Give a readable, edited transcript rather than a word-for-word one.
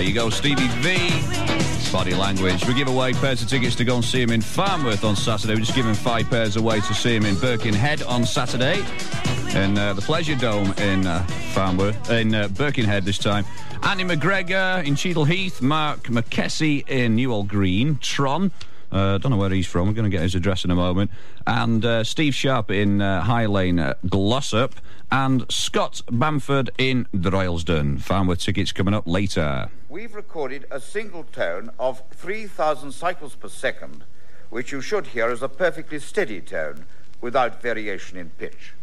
There you go, Stevie V. Body Language. We give away pairs of tickets to go and see him in Farnworth on Saturday. We're just giving 5 pairs away to see him in Birkenhead on Saturday. In the Pleasure Dome in Birkenhead this time. Andy McGregor in Cheadle Heath. Mark McKessie in Newell Green. Tron. Don't know where he's from. We're going to get his address in a moment. And Steve Sharp in High Lane, Glossop. And Scott Bamford in Droylsden. Farnworth tickets coming up later. We've recorded a single tone of 3,000 cycles per second, which you should hear as a perfectly steady tone without variation in pitch.